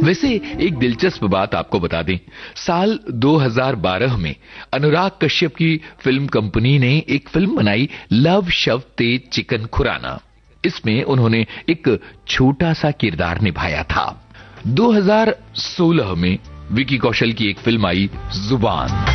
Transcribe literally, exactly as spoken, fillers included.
वैसे एक दिलचस्प बात आपको बता दें, साल दो हज़ार बारह में अनुराग कश्यप की फिल्म कंपनी ने एक फिल्म बनाई लव शव तेज चिकन खुराना। इसमें उन्होंने एक छोटा सा किरदार निभाया था। दो हज़ार सोलह में विकी कौशल की एक फिल्म आई जुबान।